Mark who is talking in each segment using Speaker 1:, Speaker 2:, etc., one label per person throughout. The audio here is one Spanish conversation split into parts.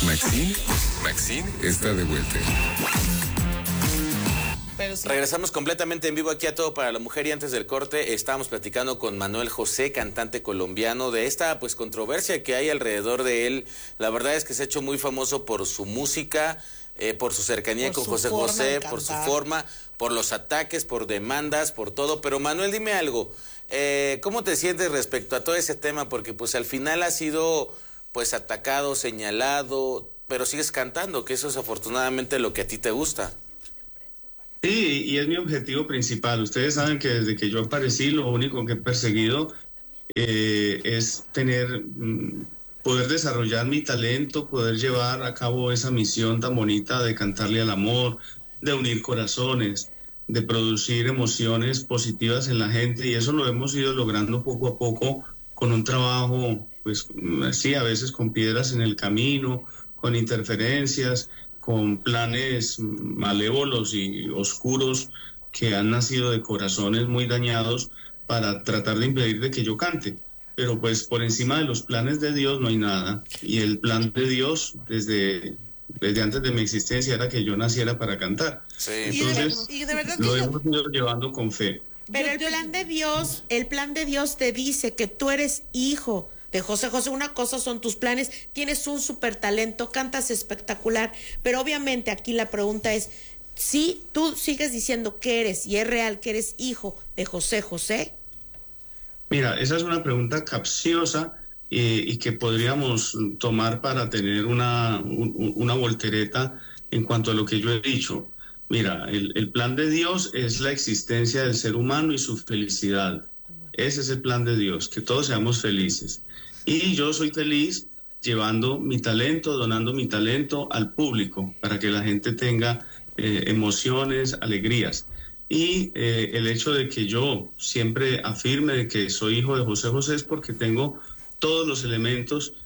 Speaker 1: Maxine está de vuelta.
Speaker 2: Pero sí.
Speaker 3: Regresamos completamente en vivo aquí a Todo para la Mujer, y antes del corte estábamos platicando con Manuel José, cantante colombiano, de esta pues controversia que hay alrededor de él. La verdad es que se ha hecho muy famoso por su música, por su cercanía con José José, por su forma, por los ataques, por demandas, por todo. Pero Manuel, dime algo, ¿cómo te sientes respecto a todo ese tema? Porque pues al final has sido pues atacado, señalado, pero sigues cantando, que eso es afortunadamente lo que a ti te gusta.
Speaker 4: Sí, y es mi objetivo principal. Ustedes saben que desde que yo aparecí, lo único que he perseguido es poder desarrollar mi talento, poder llevar a cabo esa misión tan bonita de cantarle al amor, de unir corazones, de producir emociones positivas en la gente, y eso lo hemos ido logrando poco a poco con un trabajo, pues sí, a veces con piedras en el camino, con interferencias, con planes malévolos y oscuros que han nacido de corazones muy dañados para tratar de impedir de que yo cante. Pero pues por encima de los planes de Dios no hay nada. Y el plan de Dios desde antes de mi existencia era que yo naciera para cantar.
Speaker 3: Sí.
Speaker 4: Entonces
Speaker 2: y de verdad
Speaker 4: lo hemos ido llevando con fe.
Speaker 2: Pero el plan de Dios te dice que tú eres hijo de José José. Una cosa son tus planes, tienes un súper talento, cantas espectacular, pero obviamente aquí la pregunta es, si tú sigues diciendo que eres, y es real que eres hijo de José José.
Speaker 4: Mira, esa es una pregunta capciosa y que podríamos tomar para tener una voltereta en cuanto a lo que yo he dicho. Mira, el plan de Dios es la existencia del ser humano y su felicidad. Ese es el plan de Dios, que todos seamos felices. Y yo soy feliz llevando mi talento, donando mi talento al público para que la gente tenga emociones, alegrías. Y el hecho de que yo siempre afirme de que soy hijo de José José es porque tengo todos los elementos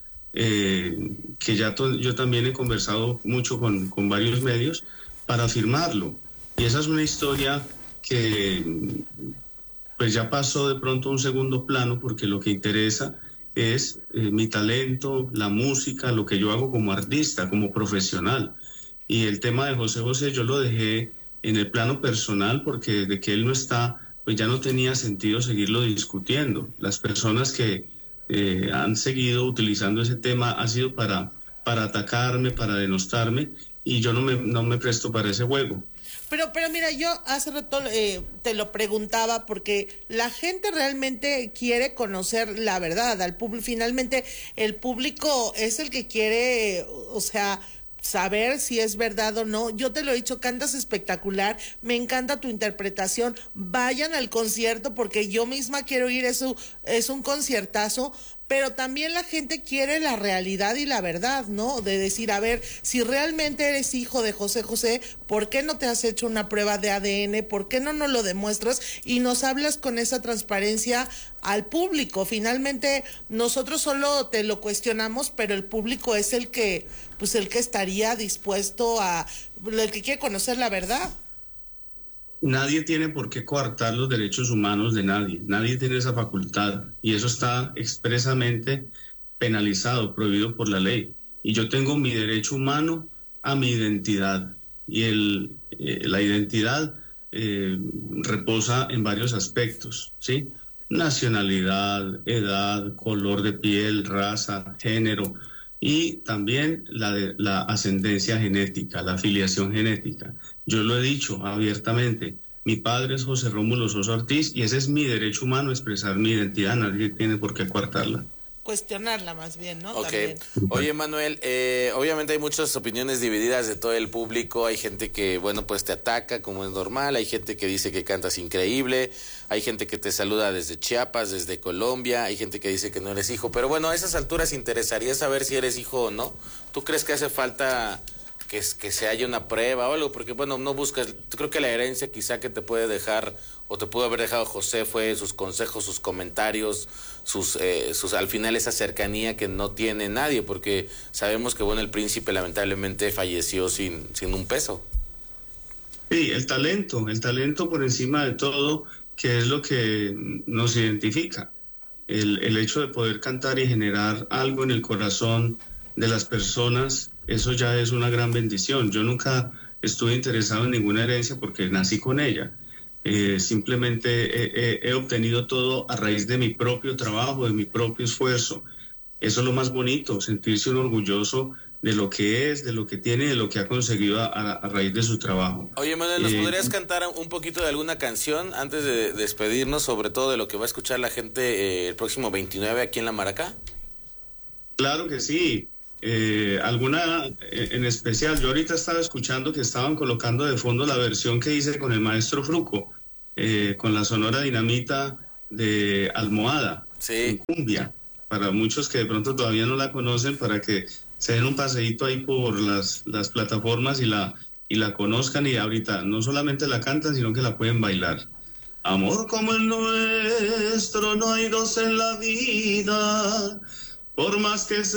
Speaker 4: que yo también he conversado mucho con varios medios para afirmarlo. Y esa es una historia que pues ya pasó de pronto a un segundo plano, porque lo que interesa es mi talento, la música, lo que yo hago como artista, como profesional. Y el tema de José José yo lo dejé en el plano personal, porque desde que él no está, pues ya no tenía sentido seguirlo discutiendo. Las personas que han seguido utilizando ese tema ha sido para atacarme, para denostarme, y yo no me presto para ese juego.
Speaker 2: Pero mira, yo hace rato te lo preguntaba porque la gente realmente quiere conocer la verdad. Finalmente el público es el que quiere, o sea, saber si es verdad o no. Yo te lo he dicho, cantas espectacular, me encanta tu interpretación, vayan al concierto porque yo misma quiero ir, es un conciertazo. Pero también la gente quiere la realidad y la verdad, ¿no? De decir, a ver, si realmente eres hijo de José José, ¿por qué no te has hecho una prueba de ADN? ¿Por qué no nos lo demuestras y nos hablas con esa transparencia al público? Finalmente, nosotros solo te lo cuestionamos, pero el público es el que estaría dispuesto el que quiere conocer la verdad.
Speaker 4: Nadie tiene por qué coartar los derechos humanos de nadie. Nadie tiene esa facultad. Y eso está expresamente penalizado, prohibido por la ley. Y yo tengo mi derecho humano a mi identidad. Y la identidad reposa en varios aspectos, ¿sí? Nacionalidad, edad, color de piel, raza, género. Y también la ascendencia genética, la afiliación genética. Yo lo he dicho abiertamente, mi padre es José Rómulo Sosa Ortiz y ese es mi derecho humano, expresar mi identidad, nadie tiene por qué coartarla.
Speaker 2: Cuestionarla más bien, ¿no?
Speaker 3: Ok.
Speaker 2: También.
Speaker 3: Oye, Manuel, obviamente hay muchas opiniones divididas de todo el público. Hay gente que, bueno, pues te ataca como es normal. Hay gente que dice que cantas increíble. Hay gente que te saluda desde Chiapas, desde Colombia. Hay gente que dice que no eres hijo. Pero bueno, a esas alturas interesaría saber si eres hijo o no. ¿Tú crees que hace falta que se haya una prueba o algo? Porque, bueno, no buscas... Creo que la herencia quizá que te puede dejar o te pudo haber dejado José fue sus consejos, sus comentarios, sus al final esa cercanía que no tiene nadie, porque sabemos que, bueno, el príncipe lamentablemente falleció sin un peso.
Speaker 4: Sí, el talento por encima de todo, que es lo que nos identifica. El hecho de poder cantar y generar algo en el corazón de las personas eso ya es una gran bendición. Yo nunca estuve interesado en ninguna herencia porque nací con ella. Simplemente he obtenido todo a raíz de mi propio trabajo, de mi propio esfuerzo. Eso es lo más bonito, sentirse uno orgulloso de lo que es, de lo que tiene, de lo que ha conseguido a raíz de su trabajo.
Speaker 3: Oye, Manuel, ¿nos podrías cantar un poquito de alguna canción antes de despedirnos, sobre todo de lo que va a escuchar la gente el próximo 29 aquí en La Maraca?
Speaker 4: Claro que sí. Alguna en especial, yo ahorita estaba escuchando que estaban colocando de fondo la versión que hice con el maestro Fruco, con la Sonora Dinamita de Almohada,
Speaker 3: sí,
Speaker 4: en cumbia, para muchos que de pronto todavía no la conocen, para que se den un paseíto ahí por las plataformas y la conozcan, y ahorita no solamente la cantan, sino que la pueden bailar. Amor como el nuestro no hay dos en la vida, por más que se